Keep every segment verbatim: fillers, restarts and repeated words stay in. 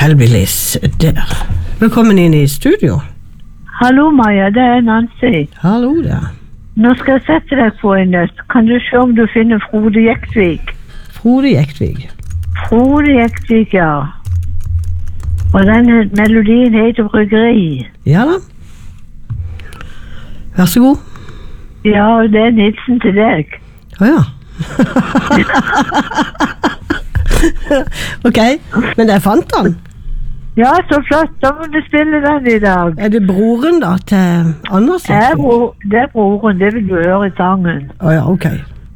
Hellbillies der. Velkommen inn i studio. Hallo Maja, det er Nancy. Hallo der. Nå skal jeg sette deg på en nøtt. Kan du se om du finner Frode Jektvik? Frode Jektvik. Frode Jektvik, ja. Og den melodien heter Bryggeri. Ja da. Vær så god. Ja, og det er Nilsen til deg. Åja. Ok, men jeg fant den. Ja, så flott. Da må du spille den i dag. Er det broren da til Anders? Det er, bro, det er broren, det vil du høre i sangen. Åja, ok.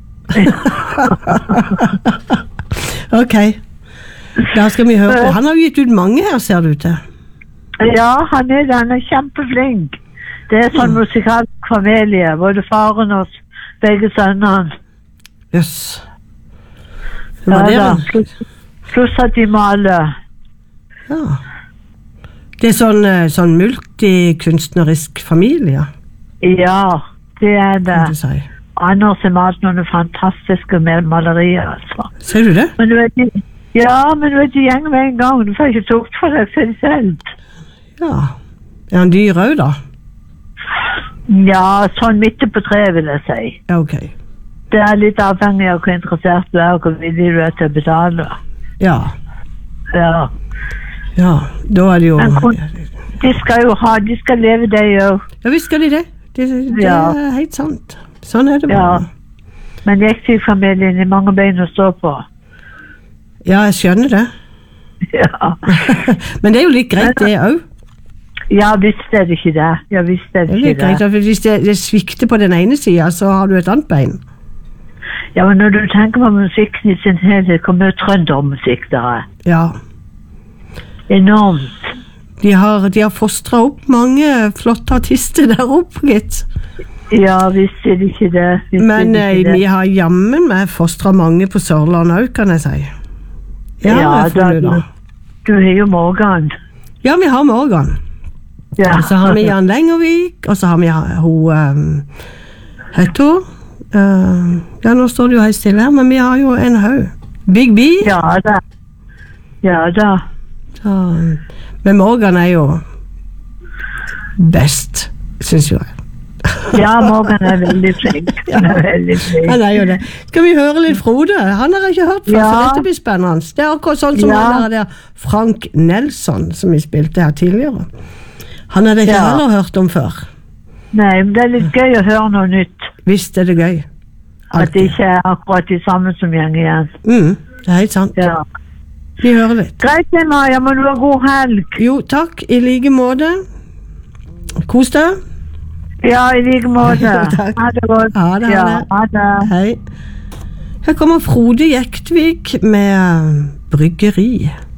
Ok. Da skal vi høre på. Han har jo gitt ut mange her, ser du til. Ja, han er, han er kjempeflink. Det er sånn musikalsk familie, både faren og begge sønnene. Jøss. Ja da, pluss, pluss at de maler. Ja. Det er sånn, sånn multikunstnerisk familie. Ja, det er det. Kan du si. Anders har malt noen fantastiske malerier, altså. Ser du det? Men du vet, ja, men du vet, de gjenger med en gang. Du får ikke tukt for deg selv selv. Ja. Er han dyr også, da? Ja, sånn midt på treet, vil jeg si. Ja, ok. Det er litt avhengig av hvor interessert du er, og hvor villig du er til å betale. Ja. Ja. Ja, da er det jo... Men de skal jo ha, de skal leve det jo. Ja, visst skal de det. Det, det Ja. er helt sant. Sånn er det Ja. bare. Men Jektvik-familien er mange bein å stå på. Ja, jeg skjønner det. Ja. Men det er jo litt greit det også. Ja, visst er det ikke det. Ja, visst er det Det er litt ikke greit, det. for hvis det, det svikter på den ene siden, så har du et annet bein. Ja, men når du tenker på musikken i sin helhet, kommer trøndermusikk der. Ja. Enormt. De har, de har fostret opp mange flotte artister der oppe, gitt. Ja, visst er det ikke det. Visst Men er det eh, ikke vi det. har jammen med fostret mange på Sørlandet også, kan jeg si. Ja, Ja, jeg da, funnet da. du har jo Morgan. Ja, vi har Morgan. Ja. Og så har vi Jan Lengervik, og så har vi hun, um, heter hun? Uh, ja, nå står det jo helt stille her, men vi har jo en haug. Big B. Ja da. Ja da. Så, men Morgan er jo best, synes jeg. Ja, Morgan er veldig flink. Han er veldig flink. Han er jo det. Skal vi høre litt Frode? Han har jeg ikke hørt før, Ja. så dette blir spennende. Det er akkurat sånn som Ja. han der, der Frank Nelson, som vi spilte her tidligere. Han hadde ikke Ja. heller hørt om før. Nei, men det er litt gøy å høre noe nytt. Visst er det gøy. At det ikke er akkurat de samme som gjenger igjen. Mm, det er helt sant. Ja. Vi hører litt. Greit det, Maja, må du ha god helg. Jo, takk, i like måte. Kos deg. Ja, i like måte. Takk. Ha det godt. Ha det, ha Ja, det. ha det. Hei. Her kommer Frode Jektvik med Bryggeri.